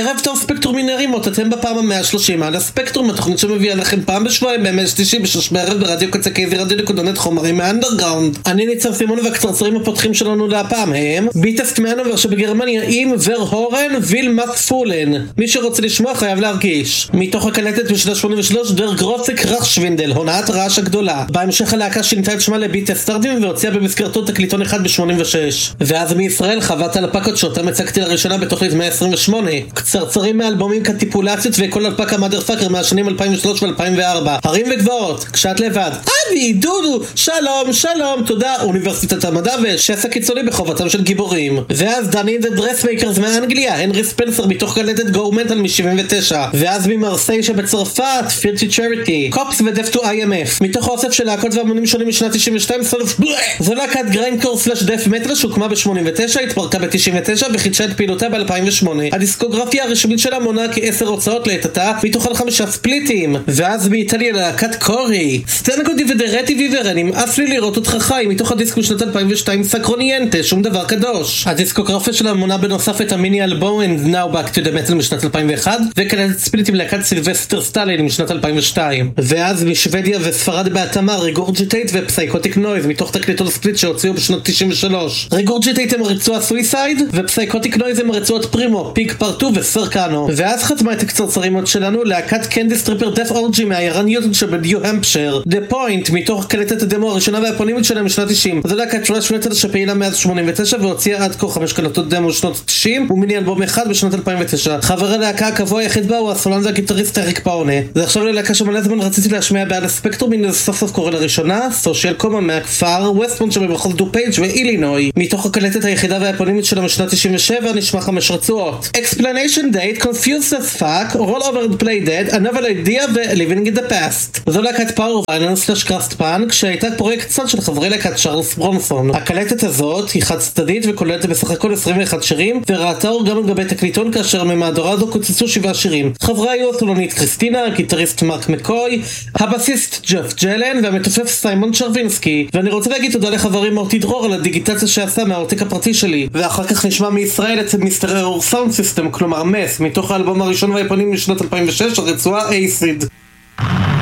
ערב טוב ספקטרומינרימות, אתם בפעם ה-130 על הספקטרום, התוכנית שמביאה לכם פעם בשבועיים ב-196 בערב ברדיו קצה קייזי רדיו נקודונת חומרים מהאנדרגראונד. אני ניצב סימון והקצרצרים הפותחים שלנו להפעם הם ביטסט מהנובר שבגרמניה עם ורהורן וילמאס פולן. מי שרוצה לשמוע חייב להרגיש. מתוך הקלטת בשנת 83 דר גרוסיק רחשווינדל, הונאת רעש הגדולה. בהמשך הלהקה שינתה את שמה לביטסט סטארדים והוציאה במסגרתו תקליטון אחד ב-86. ואז מישראל חוות על הפקות שאותה מצגתי לראשונה בתוכנית 128. קצרצרים מאלבומים כטיפולציות וכל אלפק המאדר פאקר מהשנים 2003 ו-2004. הרים וגבעות, כשאת לבד. אבי, דודו, שלום, שלום, תודה, אוניברסיטת המדע ושסע קיצוני בחובתם של גיבורים. ואז דני דה דרסמייקרס מאנגליה, הנרי ספנסר מתוך קלטת גו מנטל מ-79. ואז ממרסיי שבצרפת, פירטי צ'ריטי, קופס ודף טו IMF. מתוך אוסף של להקות והמונים שונים משנת 92, סולף בלה. זו להקת גריינדקור סלש דף מטל שהוקמה ב-89, התפרקה ב-99 וחידשה את פעילותה ב-2008. הדיסקוגרפיה הרשמית שלה מונה כ10 הוצאות לעתתה, מתוכן 5 ספליטים. ואז באיטליה להקת קורי, סטנגו דיבדרטי ויברן, נמאס לי לראות אותך חי, מתוך הדיסק משנת 2002 סקרוניאנטה, שום דבר קדוש. הדיסקוגרפיה שלה מונה בנוסף את המיני אלבום And Now Back to the Metal משנת 2001, וכללת ספליטים להקת סילבסטר סטלין משנת 2002. ואז משוודיה וספרד בהתאמה רגורג'יטייט ופסייקוטיק נויז, מתוך תקליטון ספליט שהוציאו בשנת 93. רגורג'יטייט הם הרצועה סוויסייד, ופסייקוטיק נויז הם הרצועות פרימו, פיג פרטו וסרקנו. ואז חתמה את הקצרצרימות שלנו להקת קנדי סטריפר דף אורג'י מהעיירה ניוטון שבניו המפשר. The Point, מתוך קלטת הדמו הראשונה והפונימית שלהם משנת 90. זו להקת טראש מטל שפעילה מאז 89 והוציאה עד כה 5 קלטות דמו שנות 90 ומיני אלבום אחד בשנת 2009. חבר הלהקה הקבוע היחיד בה הוא הסולן והגיטריסט אריק פאונה. זה עכשיו ללהקה שמלא זמן רציתי להשמיע בעל הספקטרום, הנה זה סוף סוף קורא לראשונה, סושיאל קומה מהכפר ווסטמונד שבמחוז דופייג' ואילינוי. מתוך הקלטת היחידה והפונימית שלה משנת 97 נשמע 5 רצועות. Explanation Date, Confused as Fuck, Roll Over and Play Dead, Another Idea ו-Living in the Past. זו להקת Power Violence / Crust Punk שהייתה פרויקט צד של חברי להקת צ'ארלס ברונסון. הקלטת הזאת היא חד צדדית וכוללת בסך הכל 21 שירים וראתה אור גם על גבי תקליטון כאשר ממהדורה זו קוצצו 7 שירים. חברי היו הסולנית קריסטינה, הגיטריסט מרק מקוי, הבסיסט ג'ף ג'לן והמתופף סיימון צ'רווינסקי. ואני רוצה להגיד תודה לחברי מורטי דרור על הדיגיטציה שעשה מהעותק הפרטי שלי. ואחר כך נשמע מישראל אצל מיסטר ארור סאונד סיסטם, כלומר מס, מתוך האלבום הראשון והיפונים משנת 2006, הרצועה אייסיד.